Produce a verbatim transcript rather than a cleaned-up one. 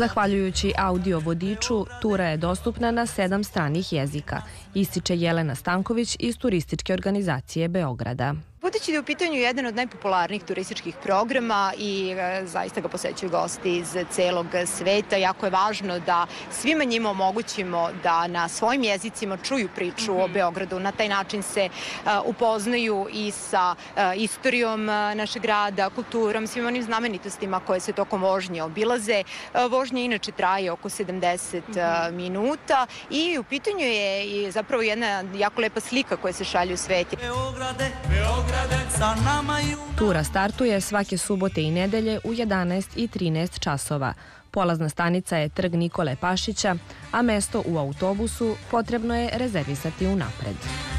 Zahvaljujući audio vodiču, tura je dostupna na sedam stranih jezika, ističe Jelena Stanković iz Turističke organizacije Beograda. Budući da je u pitanju jedan od najpopularnijih turističkih programa i e, zaista ga posećuju gosti iz celog sveta, jako je važno da svima njima omogućimo da na svojim jezicima čuju priču o Beogradu. Na taj način se e, upoznaju i sa e, istorijom e, našeg grada, kulturom, svim onim znamenitostima koje se tokom vožnje obilaze. E, vožnja inače traje oko sedamdeset e, minuta i u pitanju je i zapravo jedna jako lepa slika koja se šalje u svet. Beograde, Beograde. Tura startuje svake subote i nedelje u jedanaest i trinaest časova. Polazna stanica je Trg Nikole Pašića, a mesto u autobusu potrebno je rezervisati unapred.